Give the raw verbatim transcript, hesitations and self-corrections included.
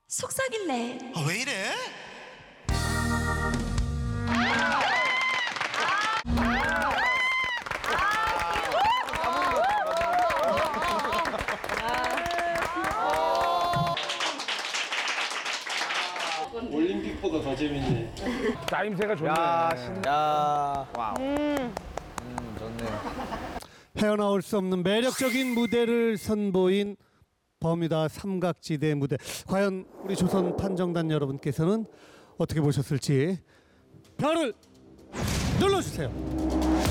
속삭일래. 아, 왜 이래? 올림픽보다 더 재밌네. 짜임새가 좋네. 야, 신... 야, 와우. 음, 좋네. 헤어나올 수 없는 매력적인 무대를 선보인 버뮤다 삼각지대 무대. 과연 우리 조선 판정단 여러분께서는 어떻게 보셨을지 별을 눌러주세요.